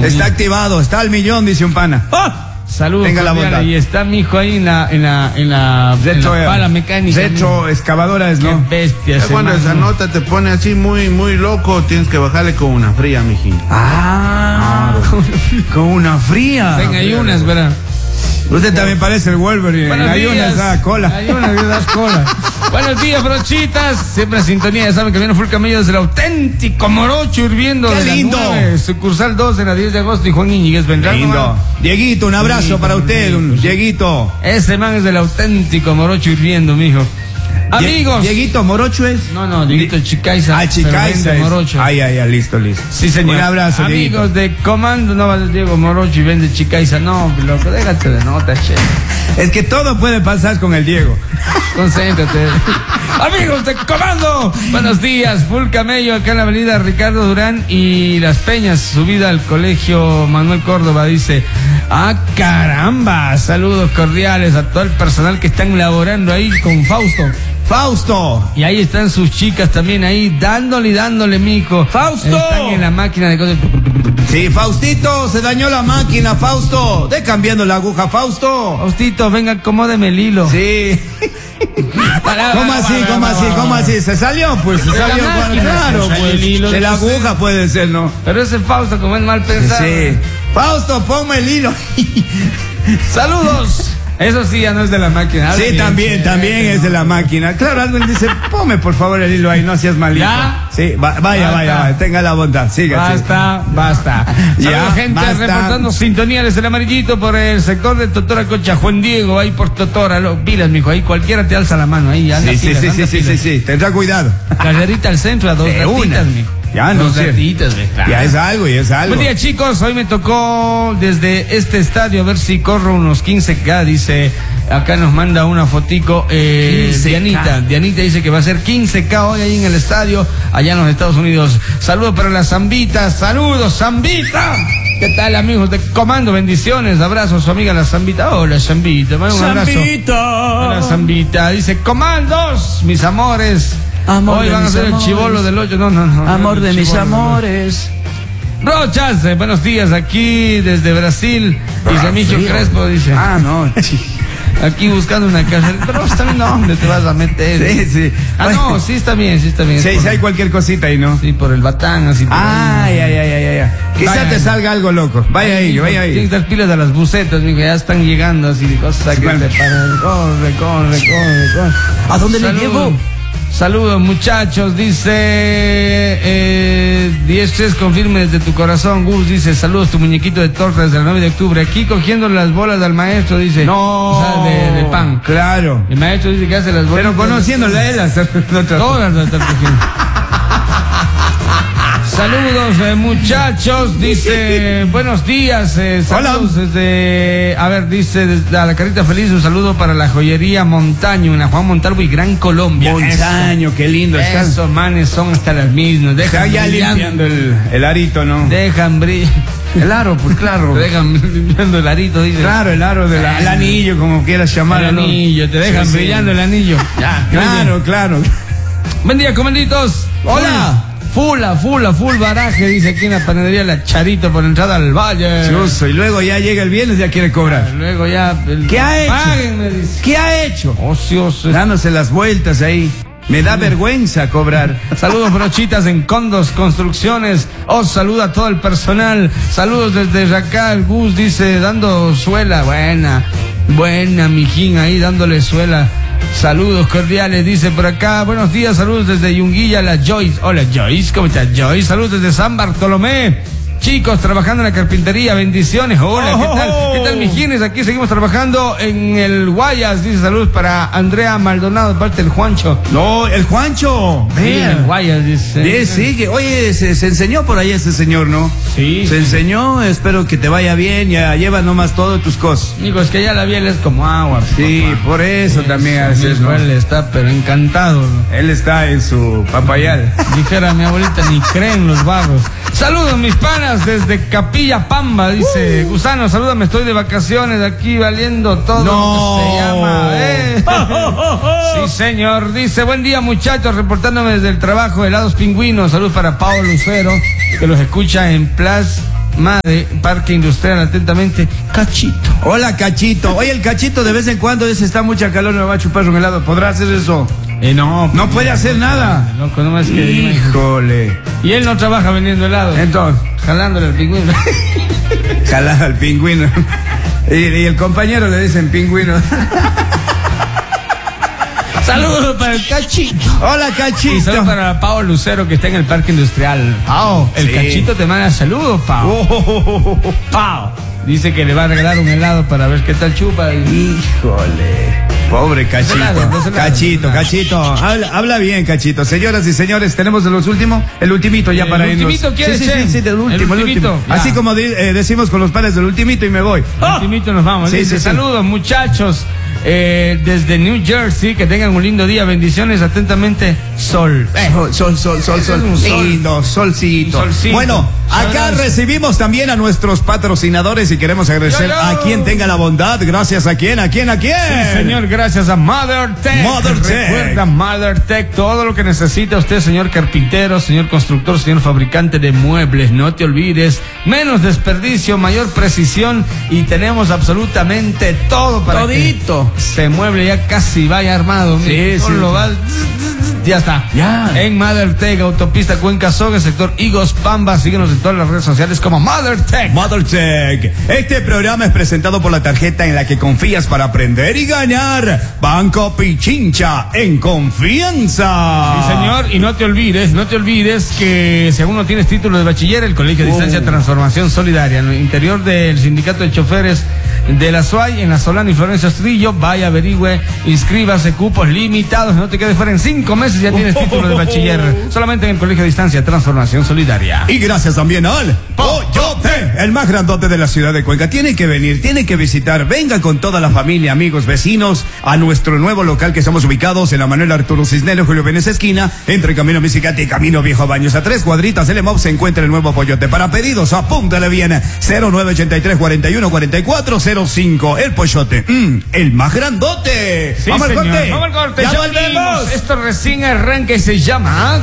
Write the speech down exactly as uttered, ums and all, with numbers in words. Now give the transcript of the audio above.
Está activado, está al millón, dice un pana. ¡Oh! Saludos. Tenga la bondad. Y está mi hijo ahí en la, en la, en la, retro, en la pala mecánica. Retro excavadora es, ¿no? Qué bestia. Es cuando esa nota te pone así muy, muy loco, tienes que bajarle con una fría, mijín. Ah, con una fría. Venga, hay unas, ¿verdad? Usted también parece el Wolverine. Buenos hay días. unas da cola. Hay unas que das cola. Buenos días, brochitas. Siempre en sintonía. Ya saben que viene Full Camello desde el auténtico Morocho hirviendo. ¡Qué de la lindo! nueve, sucursal dos en la diez de agosto. Y Juan Íñiguez vendrá. Lindo. ¿No? Dieguito, un abrazo Dieguito, para usted, un Dieguito. Dieguito. Ese man es del auténtico Morocho hirviendo, mijo. Amigos. Dieguito, ¿Morocho es? No, no, Dieguito Chicaiza. Ah, Chicaiza es. Morocho. Ay, ay, ay, listo, listo. Sí, señor. Un abrazo, amigos Dieguito. de Comando, no vas a Diego Morocho y vende Chicaiza. No, loco, déjate de nota, che. Es que todo puede pasar con el Diego. Concéntrate. Amigos de Comando, buenos días. Full Camello acá en la avenida Ricardo Durán y Las Peñas, subida al colegio Manuel Córdoba. Dice, ah, caramba, saludos cordiales a todo el personal que están laborando ahí con Fausto. Fausto. Y ahí están sus chicas también ahí, dándole y dándole, mijo. ¡Fausto! Están en la máquina de cosas. Sí, Faustito, se dañó la máquina, Fausto. De cambiando la aguja, Fausto. Faustito, venga, acomódeme el hilo. Sí. ¿Cómo así, cómo así, cómo así? Se salió, pues, se De la salió. máquina, Claro, se salió pues. el hilo, De la no sé. aguja puede ser, ¿no? Pero ese Fausto, como es mal pensado. Sí. Fausto, ponme el hilo. Saludos. Eso sí, ya no es de la máquina. Sí, Alguien, también, eh, también no. es de la máquina. Claro, alguien dice, ponme por favor el hilo ahí, no seas malito. ¿Ya? Sí, va- vaya, Basta. vaya, vaya, tenga la bondad, siga. Basta, basta. Ya, Saludos, gente, basta. reportando sintonía desde el amarillito por el sector de Totora Cocha. Juan Diego, ahí por Totora. Lo, pilas, mijo, ahí cualquiera te alza la mano. Ahí, anda Sí, sí, pilas, sí, anda sí, sí, pilas. sí, sí, tendrá cuidado. Carrerita al centro, a dos De una. ratitas, mijo. Ya, no Dos sé. ratitas, mijo, claro. Ya es algo, ya es algo. Buen día, chicos. Hoy me tocó desde este estadio a ver si corro unos quince K. Dice, acá nos manda una fotico. Eh, quince K. Dianita. Dianita dice que va a ser quince K hoy ahí en el estadio, allá en los Estados Unidos. Saludos para la Zambita. Saludos, Zambita. ¿Qué tal, amigos de Comando? Bendiciones. Abrazos, su amiga la Zambita. Hola, Zambita. Manda un abrazo. Hola, Zambita. Dice, comandos, mis amores. Amor Hoy de van a mis ser el amores. chivolo del hoyo. No, no, no. Amor no, de el mis chibolo del hoyo. amores. Rochas, eh, buenos días, aquí desde Brasil. Dice Micho Crespo, dice. Ah, no. Aquí buscando una casa. Pero está bien, ¿dónde te vas a meter? Sí, sí. Ah, no, sí está bien, sí está bien. Sí, Es por- sí hay cualquier cosita ahí, ¿no? Sí, por el batán, así. por Ay, ahí. ay, ay, ay, ay. Quizá Vaya. te salga algo loco. Vaya ahí, Mijo, vaya Tienes ahí. que dar pilas a las bucetas, mijo, ya están llegando así de cosas que Bueno. te paran. Corre, corre, corre, corre. ¿A dónde le Saludos. llevo? Saludos, muchachos, dice eh, diez tres, confirme desde tu corazón. Gus dice, saludos, tu muñequito de torta desde el nueve de octubre. Aquí cogiendo las bolas del maestro, dice. No. O sea, de, de pan. Claro. El maestro dice que hace las bolas. Pero conociéndole a él, hasta Todas las están cogiendo. Saludos, eh, muchachos. Dice, buenos días. Eh, saludos Hola. desde, a ver, dice, desde a la Carita Feliz, un saludo para la joyería Montaño, en la Juan Montalvo y Gran Colombia. Montaño, qué lindo. Eso, Están esos manes son hasta las mismas. está Dejan ya brillando, limpiando el, el arito, ¿no? dejan brillar. El aro, pues claro. Te dejan limpiando el arito, dice. Claro, el aro del el anillo, como quieras El llamarlo. ¿no? anillo, te dejan Sí, sí. brillando el anillo. Ya, Claro, claro. Buen día, comanditos. Hola. Fula, fula, full baraje, dice aquí en la panadería La Charito por entrada al valle. Chuso, y luego ya llega el viernes, ya quiere cobrar. Luego ya. el- ¿Qué ha hecho? Páguenme, dice. ¿Qué ha hecho? Ocioso. Dándose las vueltas ahí. Me da vergüenza cobrar. Saludos, brochitas en Condos Construcciones. Os saluda a todo el personal. Saludos desde Racal. Gus dice, dando suela. Buena, buena, mijín, ahí dándole suela. Saludos cordiales, dice por acá. Buenos días, saludos desde Yunguilla, la Joyce. Hola, Joyce, ¿cómo estás, Joyce? Saludos desde San Bartolomé. Chicos, trabajando en la carpintería, bendiciones. Hola, ¿qué tal? ¿Qué tal, mijines? Aquí seguimos trabajando en el Guayas. Dice saludos para Andrea Maldonado, de parte del Juancho. No, el Juancho. Sí, en el Vea. Guayas, dice. Sí, sí, que- oye, se, se enseñó por ahí ese señor, ¿no? Sí. Se enseñó, espero que te vaya bien, ya lleva nomás todas tus cosas. Digo, es que ya la piel es como agua. Sí, papá. por eso también a veces, Mismo ¿no? Él está, pero encantado. ¿no? Él está en su papayal. Dijera mi abuelita, ni creen los vagos. Saludos, mis panas, desde Capilla Pamba, dice Gusano, salúdame, estoy de vacaciones aquí valiendo todo No. lo que se llama. ¿eh? Sí, señor. Dice, buen día, muchachos, reportándome desde el trabajo, helados pingüinos. Saludos para Pablo Lucero, que los escucha en Plaza Made, Parque Industrial, atentamente, Cachito. Hola, Cachito. Oye, el Cachito de vez en cuando dice, está mucha calor, me va a chupar un helado. ¿Podrá hacer eso? Eh, no. No puede hacer nada. Loco, no más que... Híjole. Y él no trabaja vendiendo helado. Entonces, Jalándole al pingüino. jalada al pingüino. Y, y el compañero le dicen pingüino. Saludos para el Cachito. Hola, Y Cachito. saludos para Pao Lucero, que está en el Parque Industrial. Pao, el Sí. Cachito te manda saludos, Pao. Oh, Pao. Dice que le va a regalar un helado para ver qué tal chupa. híjole. Pobre Cachito. No sé nada, no sé nada, Cachito, no sé nada. Cachito. Habla, habla bien, Cachito. Señoras y señores, tenemos de los últimos, el ultimito ya El para irnos. ultimito, ¿quieres, Sí, sí, Che? sí, sí, del El último, el ultimito, último. ya. Así como di- eh, decimos con los padres del ultimito y me voy. Al ultimito nos vamos. Sí, Dice, sí, sí. saludos, muchachos. Eh, desde New Jersey, que tengan un lindo día. Bendiciones, atentamente, Sol. Eh, Sol, sol, sol, sol, Ese sol. es un sol. Lindo, solcito. Un solcito. Bueno, acá Sol. recibimos también a nuestros patrocinadores y queremos agradecer Yo, yo. a quien tenga la bondad. Gracias a quién, a quién, a quién. Sí, señor, gracias a Mother Tech. Mother Tech. Recuerda Mother Tech, todo lo que necesita usted, señor carpintero, señor constructor, señor fabricante de muebles. No te olvides, menos desperdicio, mayor precisión y tenemos absolutamente todo para Todito. que se mueble ya casi vaya armado. Sí, mira, sí. solo va, ya está. Ya. En Mother Tech, autopista Cuenca Soga, sector Higos Pamba. Síguenos en todas las redes sociales como Mother Tech. Mother Tech. Este programa es presentado por la tarjeta en la que confías para aprender y ganar. Banco Pichincha, en confianza. Sí, señor, y no te olvides, no te olvides que si aún no tienes título de bachiller, el Colegio de Distancia Oh. Transformación Solidaria, en el interior del Sindicato de Choferes de la S U A Y, en la Solana y Florencio Astrillo, vaya, averigüe, inscríbase, cupos limitados, no te quedes fuera, en cinco meses ya tienes título de bachiller, solamente en el Colegio de Distancia Transformación Solidaria. Y gracias también al Pollote, el más grandote de la ciudad de Cuenca. Tiene que venir, tiene que visitar. Venga con toda la familia, amigos, vecinos, a nuestro nuevo local que estamos ubicados en la Manuel Arturo Cisneros, Julio Vélez esquina, entre Camino Misicate y Camino Viejo Baños. A tres cuadritas del E M O P se encuentra el nuevo Pollote. Para pedidos, apúntale bien. cero nueve ochenta y tres cuarenta y uno cuarenta y cuatro cero cinco. El Pollote, mm, el más grandote. Sí, Vamos al señor. corte. Vamos al corte. Ya Ya volvemos. volvemos. Esto recién arranca y se llama